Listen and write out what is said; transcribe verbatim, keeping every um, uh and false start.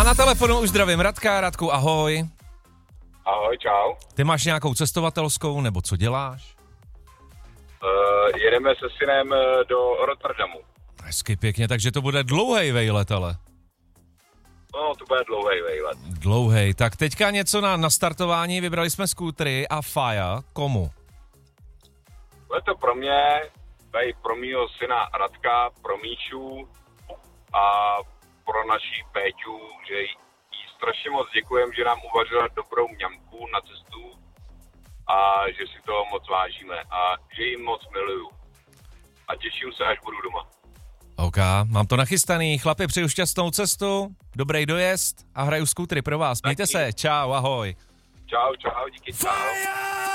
na telefonu už zdravím Radka. Radku, ahoj. Ahoj, čau. Ty máš nějakou cestovatelskou, nebo co děláš? Uh, jedeme se synem do Rotterdamu. Hezky pěkně, takže to bude dlouhej vejlet, ale. No, to bude dlouhej vejlet. Dlouhej, tak teďka něco na nastartování, vybrali jsme skútry a Faja, komu? Bude to pro mě, tady pro mýho syna Radka, pro Míšu a pro naší Péťu, že jí strašně moc děkujem, že nám uvařila dobrou mňamku na cestu a že si toho moc vážíme a že ji moc miluju. A těším se, až budu doma. OK, mám to nachystaný. Chlapi, přeju šťastnou cestu, dobrý dojezd a hraju skútry pro vás. Mějte se, čau, ahoj. Čau, čau, díky, čau. Fire!